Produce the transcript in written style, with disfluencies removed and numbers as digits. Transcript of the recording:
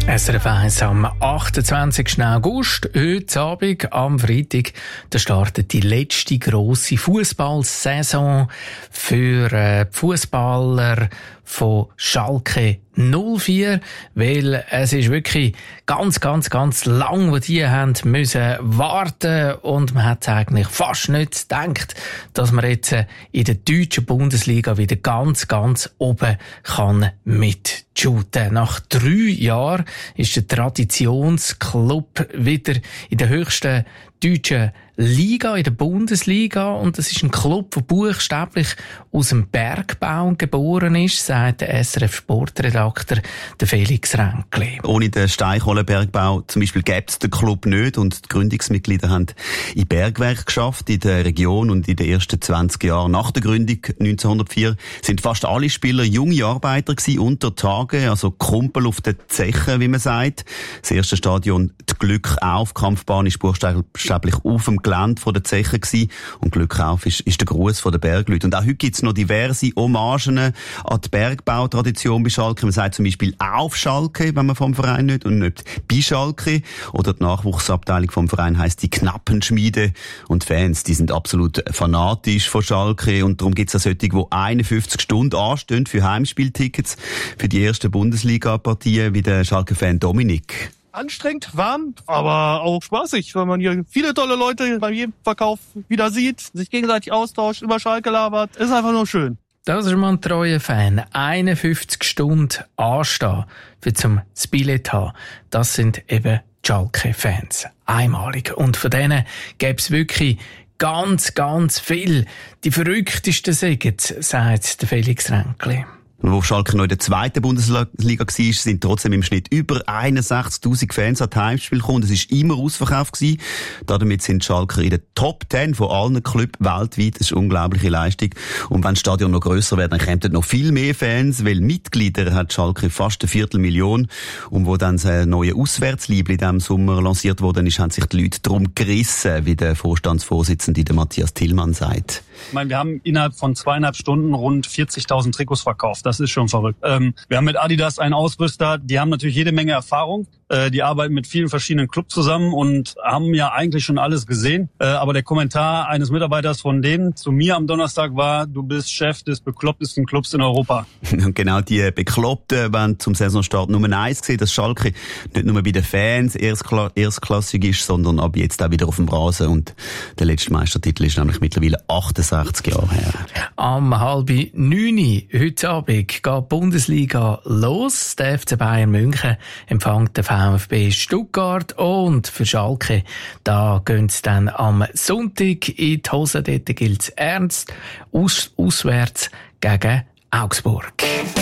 SRF 1 am 28. August, heute Abend, am Freitag, da startet die letzte grosse Fußballsaison für die Fußballer von Schalke 04, weil es ist wirklich ganz lang, wo die haben müssen warten, und man hat eigentlich fast nicht gedacht, dass man jetzt in der deutschen Bundesliga wieder ganz oben kann mitshooten. Nach 3 Jahren ist der Traditionsclub wieder in der höchsten deutschen Liga, in der Bundesliga, und das ist ein Club, der buchstäblich aus dem Bergbau geboren ist, sagt der SRF-Sportredakteur Felix Ränkli. Ohne den Steinkohlenbergbau zum Beispiel gäbe es den Club nicht, und die Gründungsmitglieder haben in Bergwerk geschafft in der Region, und in den ersten 20 Jahren nach der Gründung 1904 sind fast alle Spieler junge Arbeiter gewesen, unter Tage, also Kumpel auf den Zechen, wie man sagt. Das erste Stadion, die Glück auf Kampfbahn, ist buchstäblich auf dem Gelände von der Zeche gewesen, und Glück auf ist der Gruß von der Bergleute. Und auch heute gibt es noch diverse Hommagen an die Bergbautradition bei Schalke. Man sagt zum Beispiel auf Schalke, wenn man vom Verein nicht, und nicht bei Schalke. Oder die Nachwuchsabteilung vom Verein heisst die Knappenschmiede. Und Fans, die sind absolut fanatisch von Schalke, und darum gibt es auch solche, die 51 Stunden anstehen für Heimspieltickets für die ersten Bundesliga-Partien, wie der Schalke-Fan Dominik. Anstrengend, warm, aber auch spaßig, weil man hier viele tolle Leute bei jedem Verkauf wieder sieht, sich gegenseitig austauscht, über Schalke labert. Ist einfach nur schön. Das ist mal ein treuer Fan. 51 Stunden anstehen für zum Billett haben. Das sind eben die Schalke-Fans. Einmalig. Und von denen gäbe es wirklich ganz viel. Die verrücktesten sagen, sagt der Felix Ränkli. Wo Schalke noch in der zweiten Bundesliga war, sind trotzdem im Schnitt über 61.000 Fans an die Heimspiele gekommen. Es war immer ausverkauft gewesen. Damit sind Schalker in der Top 10 von allen Clubs weltweit. Das ist eine unglaubliche Leistung. Und wenn das Stadion noch grösser wird, dann kämen noch viel mehr Fans, weil Mitglieder hat Schalke fast 250.000. Und wo dann das neue Auswärtsliebli in diesem Sommer lanciert worden ist, haben sich die Leute darum gerissen, wie der Vorstandsvorsitzende, der Matthias Tillmann, sagt. Ich meine, wir haben innerhalb von 2,5 Stunden rund 40.000 Trikots verkauft. Das ist schon verrückt. Wir haben mit Adidas einen Ausrüster, die haben natürlich jede Menge Erfahrung. Die arbeiten mit vielen verschiedenen Clubs zusammen und haben ja eigentlich schon alles gesehen. Aber der Kommentar eines Mitarbeiters von denen zu mir am Donnerstag war: Du bist Chef des beklopptesten Clubs in Europa. Und genau die Bekloppten wollen zum Saisonstart Nummer 1 sehen, dass Schalke nicht nur bei den Fans erstklassig ist, sondern ab jetzt auch wieder auf dem Rasen. Und der letzte Meistertitel ist nämlich mittlerweile 68 Jahre her. Am 8:30 heute Abend geht die Bundesliga los. Der FC Bayern München empfängt den VfB Stuttgart, und für Schalke, da gehen sie dann am Sonntag in die Hose. Dort gilt es ernst. Auswärts gegen Augsburg.